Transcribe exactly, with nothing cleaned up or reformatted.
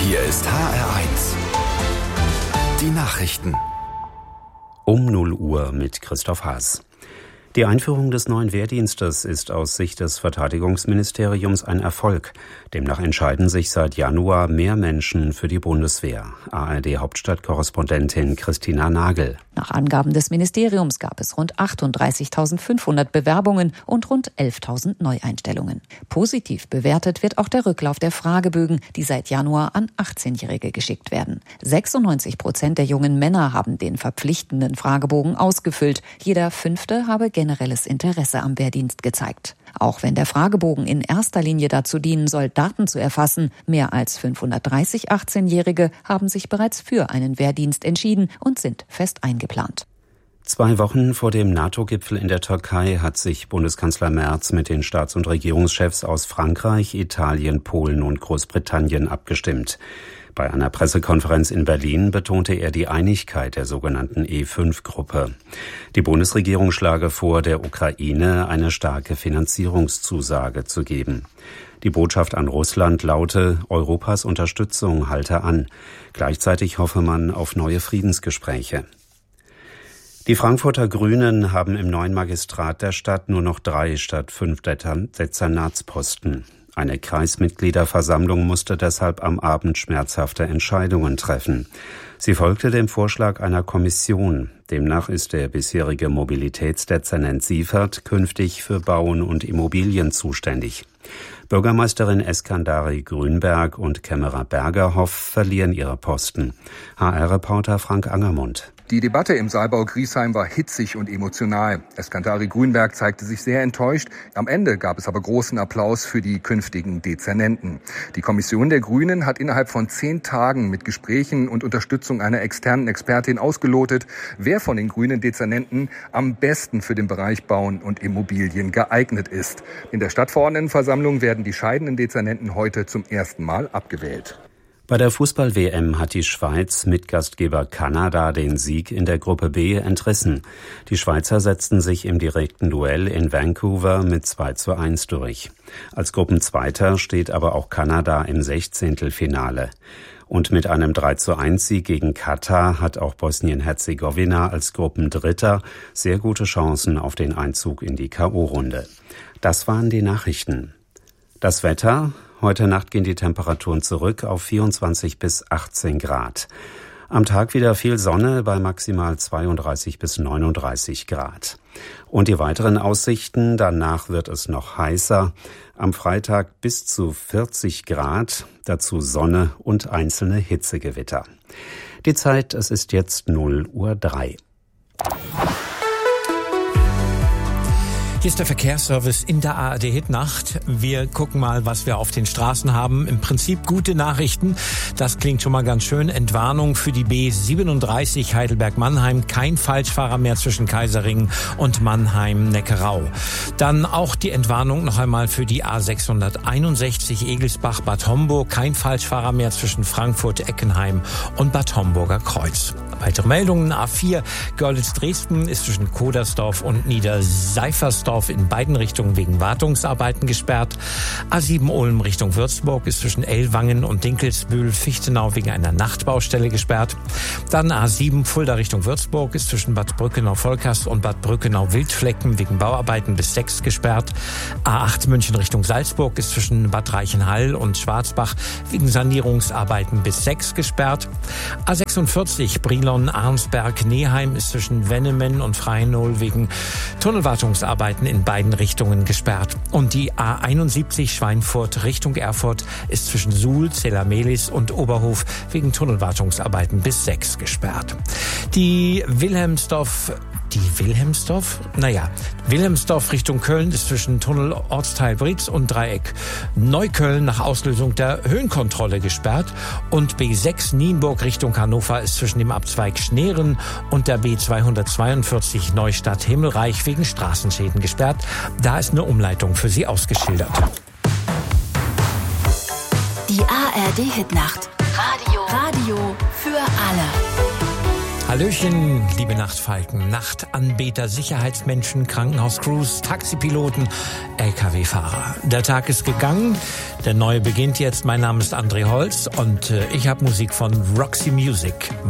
Hier ist H R eins. Die Nachrichten. Um null Uhr mit Christoph Haas. Die Einführung des neuen Wehrdienstes ist aus Sicht des Verteidigungsministeriums ein Erfolg. Demnach entscheiden sich seit Januar mehr Menschen für die Bundeswehr. A R D-Hauptstadtkorrespondentin Christina Nagel. Nach Angaben des Ministeriums gab es rund achtunddreißigtausendfünfhundert Bewerbungen und rund elftausend Neueinstellungen. Positiv bewertet wird auch der Rücklauf der Fragebögen, die seit Januar an achtzehnjährige geschickt werden. sechsundneunzig Prozent der jungen Männer haben den verpflichtenden Fragebogen ausgefüllt. Jeder Fünfte habe generelles Interesse am Wehrdienst gezeigt. Auch wenn der Fragebogen in erster Linie dazu dienen soll, Daten zu erfassen, mehr als fünfhundertdreißig achtzehnjährige haben sich bereits für einen Wehrdienst entschieden und sind fest eingeplant. Zwei Wochen vor dem NATO-Gipfel in der Türkei hat sich Bundeskanzler Merz mit den Staats- und Regierungschefs aus Frankreich, Italien, Polen und Großbritannien abgestimmt. Bei einer Pressekonferenz in Berlin betonte er die Einigkeit der sogenannten E fünf Gruppe. Die Bundesregierung schlage vor, der Ukraine eine starke Finanzierungszusage zu geben. Die Botschaft an Russland laute, Europas Unterstützung halte an. Gleichzeitig hoffe man auf neue Friedensgespräche. Die Frankfurter Grünen haben im neuen Magistrat der Stadt nur noch drei statt fünf Dezernatsposten. Eine Kreismitgliederversammlung musste deshalb am Abend schmerzhafte Entscheidungen treffen. Sie folgte dem Vorschlag einer Kommission. Demnach ist der bisherige Mobilitätsdezernent Siefert künftig für Bauen und Immobilien zuständig. Bürgermeisterin Eskandari Grünberg und Kämmerer Bergerhoff verlieren ihre Posten. H R-Reporter Frank Angermund. Die Debatte im Saalbau Griesheim war hitzig und emotional. Eskandari Grünberg zeigte sich sehr enttäuscht. Am Ende gab es aber großen Applaus für die künftigen Dezernenten. Die Kommission der Grünen hat innerhalb von zehn Tagen mit Gesprächen und Unterstützung einer externen Expertin ausgelotet, wer von den grünen Dezernenten am besten für den Bereich Bauen und Immobilien geeignet ist. In der Stadtverordnetenversammlung werden die scheidenden Dezernenten heute zum ersten Mal abgewählt. Bei der Fußball-W M hat die Schweiz mit Gastgeber Kanada den Sieg in der Gruppe B entrissen. Die Schweizer setzten sich im direkten Duell in Vancouver mit zwei zu eins durch. Als Gruppenzweiter steht aber auch Kanada im Sechzehntelfinale. Und mit einem drei zu eins Sieg gegen Katar hat auch Bosnien-Herzegowina als Gruppendritter sehr gute Chancen auf den Einzug in die K O-Runde. Das waren die Nachrichten. Das Wetter: Heute Nacht gehen die Temperaturen zurück auf vierundzwanzig bis achtzehn Grad. Am Tag wieder viel Sonne bei maximal zweiunddreißig bis neununddreißig Grad. Und die weiteren Aussichten: Danach wird es noch heißer. Am Freitag bis zu vierzig Grad, dazu Sonne und einzelne Hitzegewitter. Die Zeit: Es ist jetzt null Uhr drei. Hier ist der Verkehrsservice in der A R D-Hitnacht. Wir gucken mal, was wir auf den Straßen haben. Im Prinzip gute Nachrichten. Das klingt schon mal ganz schön. Entwarnung für die B siebenunddreißig Heidelberg-Mannheim. Kein Falschfahrer mehr zwischen Kaiserringen und Mannheim-Neckarau. Dann auch die Entwarnung noch einmal für die A sechshunderteinundsechzig Egelsbach-Bad Homburg. Kein Falschfahrer mehr zwischen Frankfurt-Eckenheim und Bad Homburger Kreuz. Weitere Meldungen: A vier Görlitz-Dresden ist zwischen Kodersdorf und Niederseifersdorf in beiden Richtungen wegen Wartungsarbeiten gesperrt. A sieben Ulm Richtung Würzburg ist zwischen Ellwangen und Dinkelsbühl-Fichtenau wegen einer Nachtbaustelle gesperrt. Dann A sieben Fulda Richtung Würzburg ist zwischen Bad Brückenau-Volkers und Bad Brückenau-Wildflecken wegen Bauarbeiten bis sechs gesperrt. A acht München Richtung Salzburg ist zwischen Bad Reichenhall und Schwarzbach wegen Sanierungsarbeiten bis sechs gesperrt. A sechsundvierzig Brilon-Arnsberg-Neheim ist zwischen Wennemen und Freinohl wegen Tunnelwartungsarbeiten in beiden Richtungen gesperrt. Und die A einundsiebzig Schweinfurt Richtung Erfurt ist zwischen Suhl, Zella-Mehlis und Oberhof wegen Tunnelwartungsarbeiten bis sechs gesperrt. Die Wilhelmsdorf Die Wilhelmsdorf? Naja, Wilhelmsdorf Richtung Köln ist zwischen Tunnel Ortsteil Britz und Dreieck Neukölln nach Auslösung der Höhenkontrolle gesperrt. Und B sechs Nienburg Richtung Hannover ist zwischen dem Abzweig Schneeren und der B zweihundertzweiundvierzig Neustadt Himmelreich wegen Straßenschäden gesperrt. Da ist eine Umleitung für Sie ausgeschildert. Die A R D-Hitnacht. Radio. Radio für alle. Hallöchen, liebe Nachtfalken, Nachtanbeter, Sicherheitsmenschen, Krankenhauscrews, Taxipiloten, L K W-Fahrer. Der Tag ist gegangen, der neue beginnt jetzt. Mein Name ist André Holz und ich habe Musik von Roxy Music.